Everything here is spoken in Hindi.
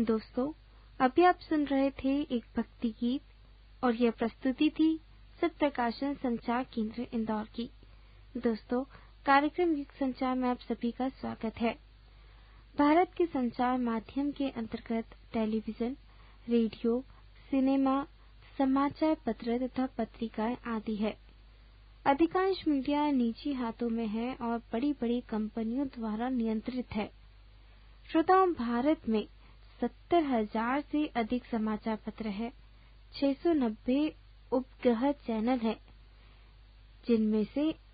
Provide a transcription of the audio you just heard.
दोस्तों, अभी आप सुन रहे थे एक भक्ति गीत और यह प्रस्तुति थी सत्प्रकाशन संचार केंद्र इंदौर की। दोस्तों, कार्यक्रम युग संचार में आप सभी का स्वागत है। भारत के संचार माध्यम के अंतर्गत टेलीविजन, रेडियो, सिनेमा, समाचार पत्र तथा पत्रिकाएं आदि है। अधिकांश मीडिया निजी हाथों में है और बड़ी-बड़ी कंपनियों द्वारा नियंत्रित है। श्रोताओं, भारत में 70,000 से अधिक समाचार पत्र है, 690 उपग्रह चैनल है, जिनमें से